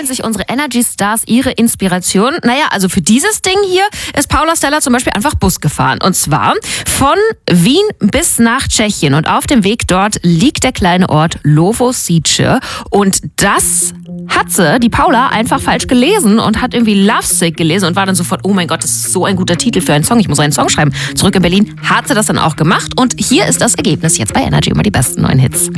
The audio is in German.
sich unsere Energy Stars ihre Inspiration? Naja, also für dieses Ding hier ist Paula Stella zum Beispiel einfach Bus gefahren. Und zwar von Wien bis nach Tschechien. Und auf dem Weg dort liegt der kleine Ort Lovosice. Und das hat die Paula, einfach falsch gelesen und hat irgendwie Lovesick gelesen und war dann sofort, oh mein Gott, das ist so ein guter Titel für einen Song, ich muss einen Song schreiben. Zurück in Berlin hat sie das dann auch gemacht und hier ist das Ergebnis jetzt bei Energy, immer die besten neuen Hits.